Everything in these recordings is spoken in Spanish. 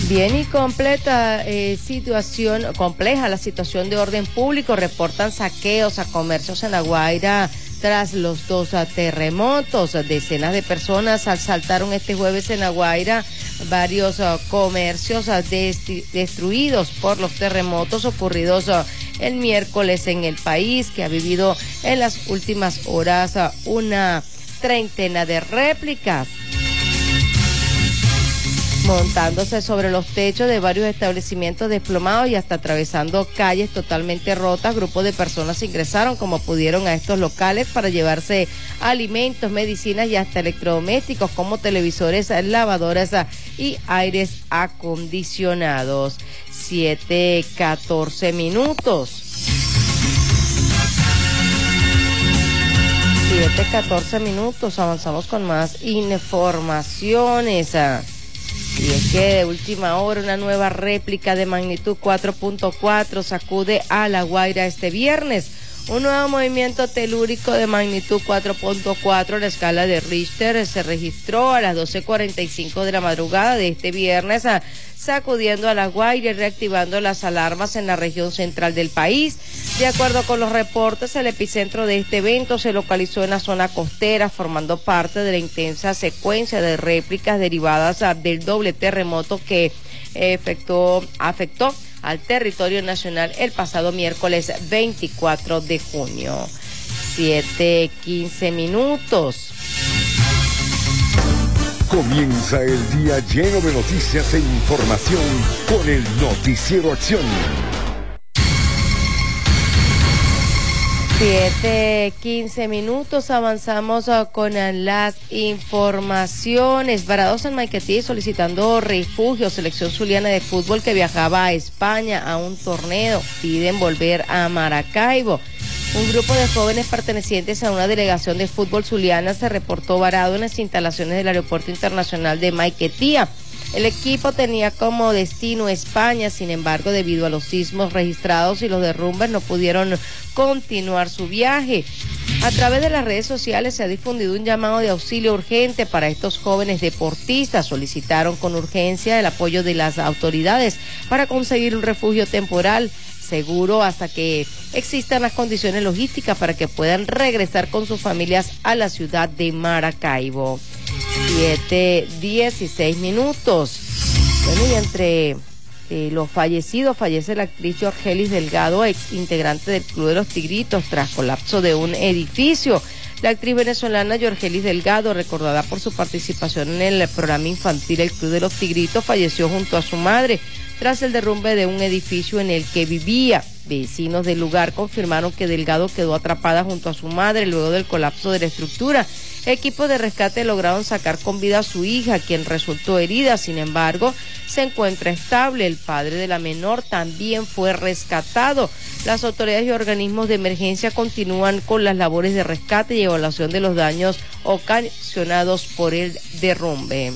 Bien, y compleja la situación de orden público. Reportan saqueos a comercios en La Guaira tras los dos terremotos. Decenas de personas asaltaron este jueves en La Guaira varios comercios destruidos por los terremotos ocurridos el miércoles en el país, que ha vivido en las últimas horas una treintena de réplicas. Montándose sobre los techos de varios establecimientos desplomados y hasta atravesando calles totalmente rotas, grupos de personas ingresaron como pudieron a estos locales para llevarse alimentos, medicinas y hasta electrodomésticos como televisores, lavadoras y aires acondicionados. 7:14 minutos. 7:14 minutos, avanzamos con más informaciones. Y es que de última hora una nueva réplica de magnitud 4.4 sacude a La Guaira este viernes. Un nuevo movimiento telúrico de magnitud 4.4 en la escala de Richter se registró a las 12:45 de la madrugada de este viernes, sacudiendo a La Guaira y reactivando las alarmas en la región central del país. De acuerdo con los reportes, el epicentro de este evento se localizó en la zona costera, formando parte de la intensa secuencia de réplicas derivadas del doble terremoto que afectó al territorio nacional el pasado miércoles 24 de junio. 7:15 minutos. Comienza el día lleno de noticias e información con el Noticiero Acción. 7:15 minutos, avanzamos con las informaciones. Varados en Maiquetía solicitando refugio. Selección zuliana de fútbol que viajaba a España a un torneo piden volver a Maracaibo. Un grupo de jóvenes pertenecientes a una delegación de fútbol zuliana se reportó varado en las instalaciones del Aeropuerto Internacional de Maiquetía. El equipo tenía como destino España, sin embargo, debido a los sismos registrados y los derrumbes, no pudieron continuar su viaje. A través de las redes sociales se ha difundido un llamado de auxilio urgente para estos jóvenes deportistas. Solicitaron con urgencia el apoyo de las autoridades para conseguir un refugio temporal seguro hasta que existan las condiciones logísticas para que puedan regresar con sus familias a la ciudad de Maracaibo. 7:16 minutos. Bueno, y entre los fallecidos fallece la actriz Yorgelis Delgado, ex integrante del Club de los Tigritos, tras colapso de un edificio. La actriz venezolana Yorgelis Delgado, recordada por su participación en el programa infantil El Club de los Tigritos, falleció junto a su madre tras el derrumbe de un edificio en el que vivía. Vecinos del lugar confirmaron que Delgado quedó atrapada junto a su madre luego del colapso de la estructura. Equipos de rescate lograron sacar con vida a su hija, quien resultó herida. Sin embargo, se encuentra estable. El padre de la menor también fue rescatado. Las autoridades y organismos de emergencia continúan con las labores de rescate y evaluación de los daños ocasionados por el derrumbe.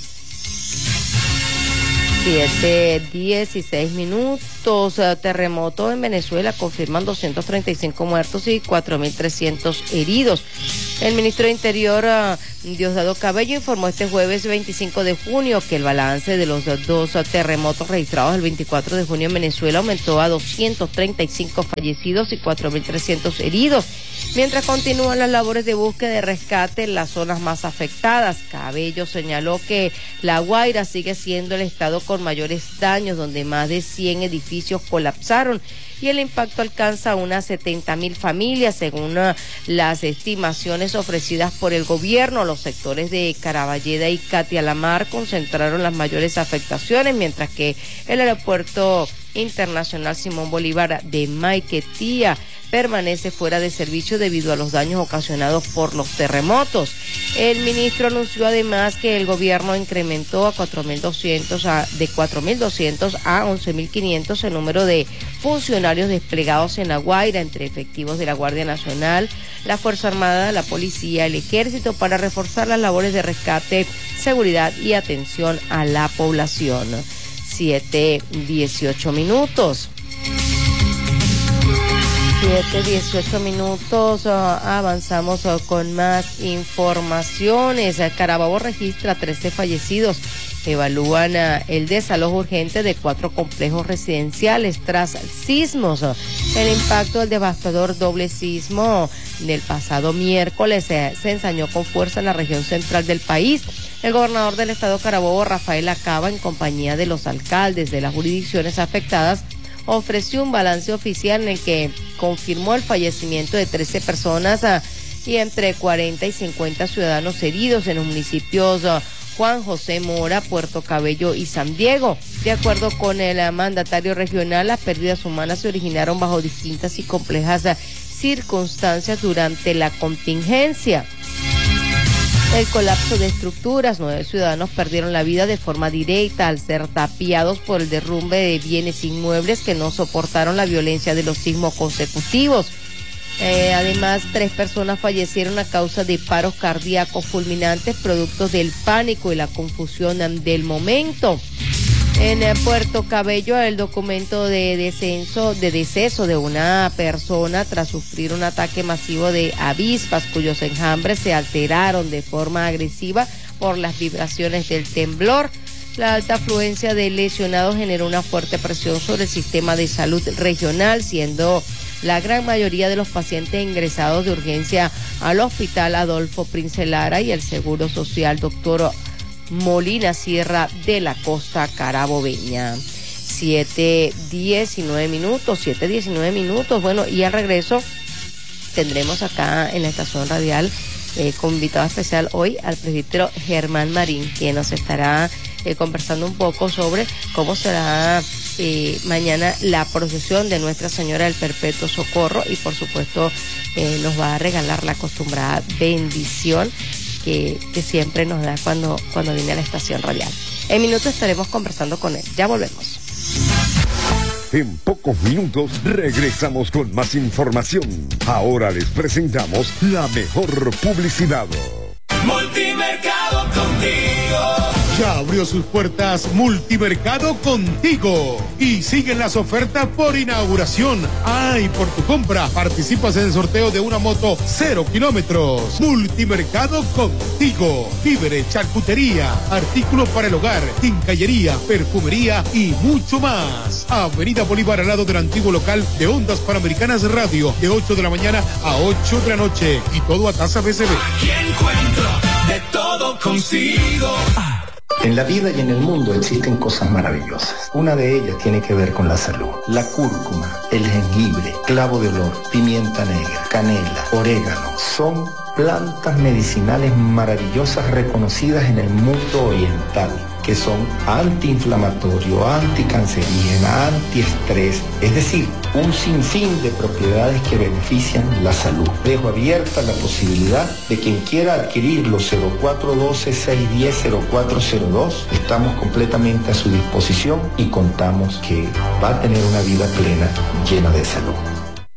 7:16 minutos. Terremoto en Venezuela, confirman 235 muertos y 4.300 heridos. El ministro de Interior, Diosdado Cabello, informó este jueves 25 de junio que el balance de los dos terremotos registrados el 24 de junio en Venezuela aumentó a 235 fallecidos y 4.300 heridos, mientras continúan las labores de búsqueda y rescate en las zonas más afectadas. Cabello señaló que La Guaira sigue siendo el estado con mayores daños, donde más de 100 edificios colapsaron y el impacto alcanza unas 70.000 familias, según las estimaciones ofrecidas por el gobierno. Los sectores de Caraballeda y Catialamar concentraron las mayores afectaciones, mientras que el aeropuerto internacional Simón Bolívar de Maiquetía permanece fuera de servicio debido a los daños ocasionados por los terremotos. El ministro anunció además que el gobierno incrementó a 4.200 de 4.200 a 11.500 el número de funcionarios desplegados en La Guaira, entre efectivos de la Guardia Nacional, la Fuerza Armada, la Policía, el Ejército, para reforzar las labores de rescate, seguridad y atención a la población. 7:18 minutos. 7:18 minutos, avanzamos con más informaciones. Carabobo registra 13 fallecidos evalúan el desalojo urgente de 4 complejos residenciales tras sismos. El impacto del devastador doble sismo del pasado miércoles se ensañó con fuerza en la región central del país. El gobernador del estado Carabobo, Rafael Acaba, en compañía de los alcaldes de las jurisdicciones afectadas, ofreció un balance oficial en el que confirmó el fallecimiento de 13 personas y entre 40 y 50 ciudadanos heridos en los municipios Juan José Mora, Puerto Cabello y San Diego. De acuerdo con el mandatario regional, las pérdidas humanas se originaron bajo distintas y complejas circunstancias durante la contingencia. El colapso de estructuras, 9 ciudadanos perdieron la vida de forma directa al ser tapiados por el derrumbe de bienes inmuebles que no soportaron la violencia de los sismos consecutivos. Además, 3 personas fallecieron a causa de paros cardíacos fulminantes, productos del pánico y la confusión del momento. En Puerto Cabello, el documento de deceso de una persona tras sufrir un ataque masivo de avispas cuyos enjambres se alteraron de forma agresiva por las vibraciones del temblor. La alta afluencia de lesionados generó una fuerte presión sobre el sistema de salud regional, siendo la gran mayoría de los pacientes ingresados de urgencia al Hospital Adolfo Prince Lara y el Seguro Social Dr. Molina Sierra de la costa carabobeña. 7:19 minutos. Bueno, y al regreso tendremos acá en la estación radial como invitado especial hoy al presbítero Germán Marín, quien nos estará conversando un poco sobre cómo será mañana la procesión de Nuestra Señora del Perpetuo Socorro, y por supuesto nos va a regalar la acostumbrada bendición que siempre nos da cuando viene a la estación radial. En minutos estaremos conversando con él. Ya volvemos. En pocos minutos regresamos con más información. Ahora les presentamos la mejor publicidad. Multimercado Contigo. Ya abrió sus puertas Multimercado Contigo y siguen las ofertas por inauguración. Y por tu compra participas en el sorteo de una moto 0 kilómetros. Multimercado Contigo. Víveres, charcutería, artículos para el hogar, quincallería, perfumería y mucho más. Avenida Bolívar, al lado del antiguo local de Ondas Panamericanas Radio, de 8 de la mañana a 8 de la noche, y todo a tasa BCB. Aquí encuentro de todo consigo. En la vida y en el mundo existen cosas maravillosas. Una de ellas tiene que ver con la salud. La cúrcuma, el jengibre, clavo de olor, pimienta negra, canela, orégano, son plantas medicinales maravillosas reconocidas en el mundo oriental, que son antiinflamatorio, anticancerígena, antiestrés, es decir, un sinfín de propiedades que benefician la salud. Dejo abierta la posibilidad de quien quiera adquirirlo. 0412-610-0402. Estamos completamente a su disposición y contamos que va a tener una vida plena, llena de salud.